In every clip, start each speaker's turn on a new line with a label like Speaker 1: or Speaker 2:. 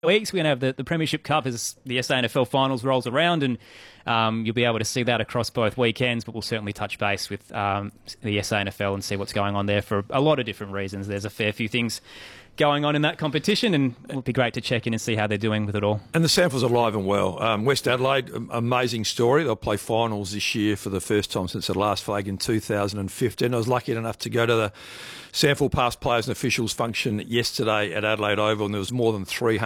Speaker 1: weeks. We're going to have the Premiership Cup as the SANFL finals rolls around, and you'll be able to see that across both weekends, but we'll certainly touch base with the SANFL and see what's going on there for a lot of different reasons. There's a fair few things going on in that competition, and it'll be great to check in and see how they're doing with it all.
Speaker 2: And the SANFL's alive and well. West Adelaide, amazing story. They'll play finals this year for the first time since the last flag in 2015. I was lucky enough to go to the SANFL past players and officials function yesterday at Adelaide Oval, and there was more than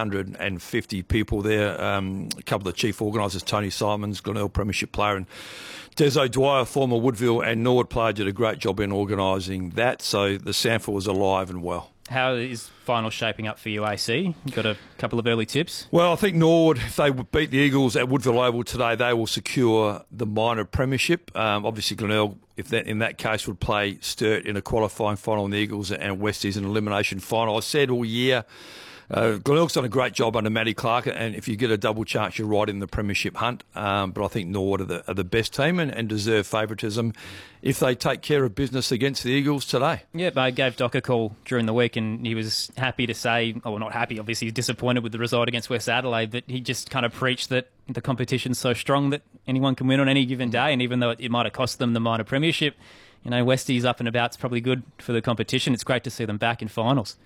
Speaker 2: 350 people there. A couple of the chief organisers, Tony Simons, Glenelg Premiership player, and Des O'Dwyer, former Woodville and Norwood player, did a great job in organising that. So the SANFL was alive and well.
Speaker 1: How is finals shaping up for you, AC? You got a couple of early tips?
Speaker 2: Well, I think Norwood, if they beat the Eagles at Woodville Oval today, they will secure the minor premiership. Obviously, Glenelg, in that case, would play Sturt in a qualifying final, and the Eagles and Westies in an elimination final. I said all year, Glenelg's done a great job under Matty Clark, and if you get a double chance, you're right in the premiership hunt. But I think Norwood are the best team and deserve favouritism if they take care of business against the Eagles today.
Speaker 1: Yeah, I gave Doc a call during the week, and he was happy to say, well, not happy, obviously he's disappointed with the result against West Adelaide, but he just kind of preached that the competition's so strong that anyone can win on any given day, and even though it might have cost them the minor premiership, you know, Westies up and about's probably good for the competition. It's great to see them back in finals.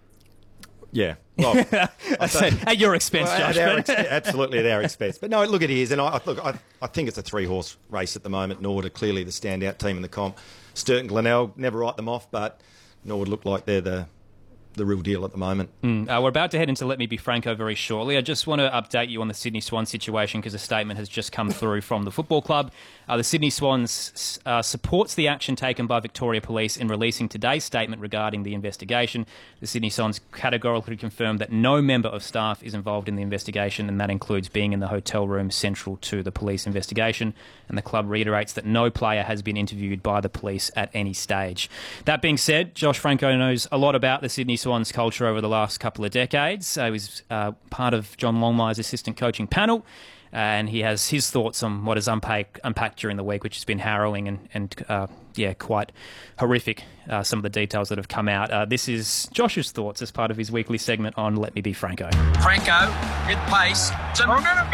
Speaker 3: Yeah. Well,
Speaker 1: at your expense, Josh.
Speaker 3: Absolutely at our expense. But no, look, it is. And I think it's a three-horse race at the moment. Norwood are clearly the standout team in the comp. Sturt and Glenelg, never write them off, but Norwood look like they're the real deal at the moment.
Speaker 1: We're about to head into Let Me Be Franco very shortly. I just want to update you on the Sydney Swans situation because a statement has just come through from the football club. The Sydney Swans supports the action taken by Victoria Police in releasing today's statement regarding the investigation. The Sydney Swans categorically confirmed that no member of staff is involved in the investigation, and that includes being in the hotel room central to the police investigation. And the club reiterates that no player has been interviewed by the police at any stage. That being said, Josh Franco knows a lot about the Sydney Swans culture over the last couple of decades. He was part of John Longmire's assistant coaching panel, and he has his thoughts on what is unpacked during the week, which has been harrowing and quite horrific, some of the details that have come out. This is Josh's thoughts as part of his weekly segment on Let Me Be Franco.
Speaker 4: Franco, with pace. And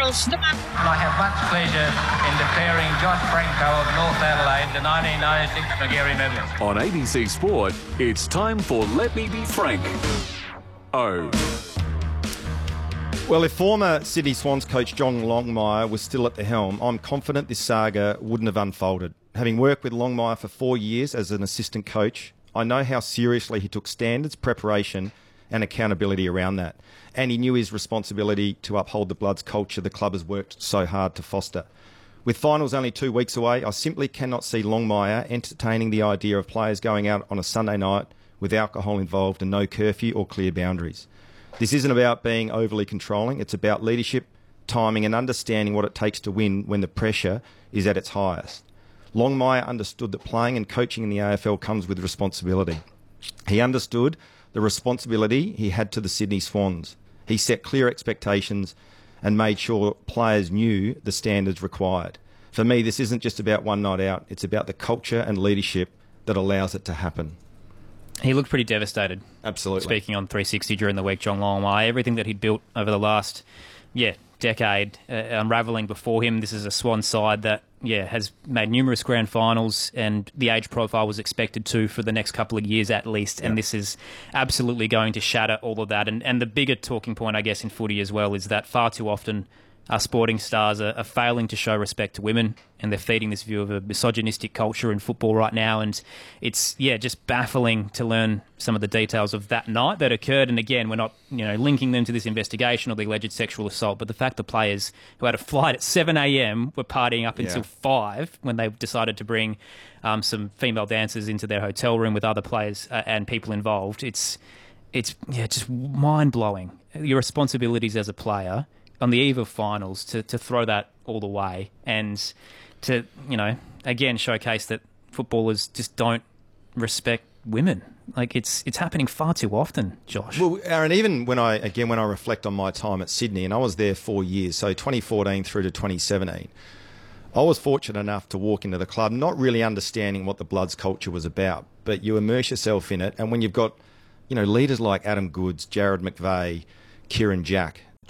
Speaker 5: I have much pleasure in declaring Josh Franco of North Adelaide the 1996 Magarey medalist.
Speaker 6: On ABC Sport, it's time for Let Me Be Frank.
Speaker 3: Well, if former Sydney Swans coach John Longmire was still at the helm, I'm confident this saga wouldn't have unfolded. Having worked with Longmire for 4 years as an assistant coach, I know how seriously he took standards, preparation and accountability around that. And he knew his responsibility to uphold the Bloods culture the club has worked so hard to foster. With finals only 2 weeks away, I simply cannot see Longmire entertaining the idea of players going out on a Sunday night with alcohol involved and no curfew or clear boundaries. This isn't about being overly controlling. It's about leadership, timing and understanding what it takes to win when the pressure is at its highest. Longmire understood that playing and coaching in the AFL comes with responsibility. He understood the responsibility he had to the Sydney Swans. He set clear expectations and made sure players knew the standards required. For me, this isn't just about one night out. It's about the culture and leadership that allows it to happen.
Speaker 1: He looked pretty devastated.
Speaker 3: Absolutely.
Speaker 1: Speaking on 360 during the week, John Longmire, everything that he'd built over the last decade unravelling before him. This is a Swan side that has made numerous grand finals, and the age profile was expected to for the next couple of years at least, and this is absolutely going to shatter all of that. And the bigger talking point, I guess, in footy as well is that far too often our sporting stars are failing to show respect to women, and they're feeding this view of a misogynistic culture in football right now. And it's, just baffling to learn some of the details of that night that occurred. And again, we're not, linking them to this investigation or the alleged sexual assault, but the fact the players who had a flight at 7 a.m. were partying up until 5 when they decided to bring some female dancers into their hotel room with other players and people involved. It's just mind-blowing. Your responsibilities as a player on the eve of finals to throw that all away and to, again, showcase that footballers just don't respect women. Like, it's happening far too often, Josh.
Speaker 3: Well, Aaron, even when I reflect on my time at Sydney, and I was there 4 years, so 2014 through to 2017, I was fortunate enough to walk into the club not really understanding what the Bloods culture was about, but you immerse yourself in it, and when you've got, leaders like Adam Goodes, Jared McVeigh, Kieran Jack,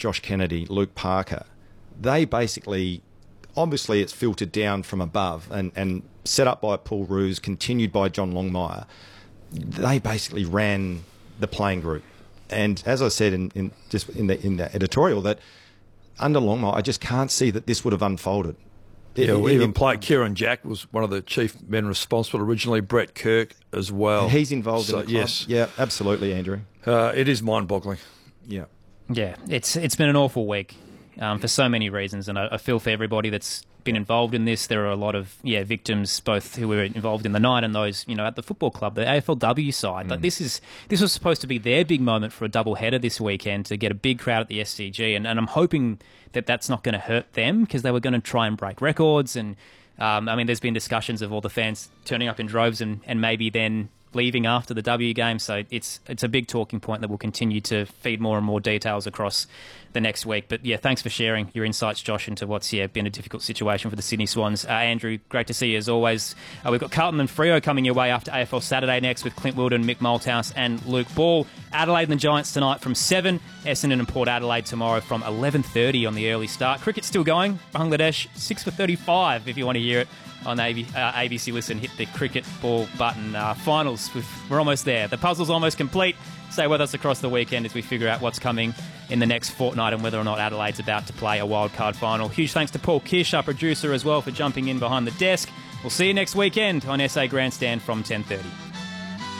Speaker 3: Josh Kennedy, Luke Parker, they basically, obviously it's filtered down from above and set up by Paul Roos, continued by John Longmire. They basically ran the playing group. And as I said in the editorial, that under Longmire, I just can't see that this would have unfolded.
Speaker 2: Even Kieran Jack was one of the chief men responsible originally, Brett Kirk as well.
Speaker 3: He's involved in the club.
Speaker 2: Yes.
Speaker 3: Yeah, absolutely, Andrew.
Speaker 2: It is mind-boggling.
Speaker 3: Yeah.
Speaker 1: Yeah, it's been an awful week for so many reasons, and I feel for everybody that's been involved in this. There are a lot of victims, both who were involved in the night and those at the football club, the AFLW side. Like this was supposed to be their big moment for a double header this weekend to get a big crowd at the SCG, and I'm hoping that that's not going to hurt them, because they were going to try and break records. And there's been discussions of all the fans turning up in droves and maybe then leaving after the W game. So it's a big talking point that will continue to feed more and more details across the next week. But yeah, thanks for sharing your insights, Josh, into what's been a difficult situation for the Sydney Swans. Andrew, great to see you as always. We've got Carlton and Freo coming your way after AFL Saturday next with Clint Wilden, Mick Malthouse and Luke Ball. Adelaide and the Giants tonight from 7. Essendon and Port Adelaide tomorrow from 11:30 on the early start. Cricket's still going. Bangladesh 6 for 35 if you want to hear it on ABC Listen. Hit the cricket ball button. Finals, we're almost there. The puzzle's almost complete. Stay with us across the weekend as we figure out what's coming in the next fortnight and whether or not Adelaide's about to play a wildcard final. Huge thanks to Paul Kish, our producer, as well, for jumping in behind the desk. We'll see you next weekend on SA Grandstand from 10:30.